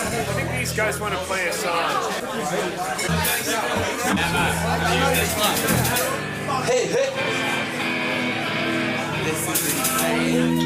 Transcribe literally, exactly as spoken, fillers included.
I think these guys want to play a song. Hey, hey! This is insane.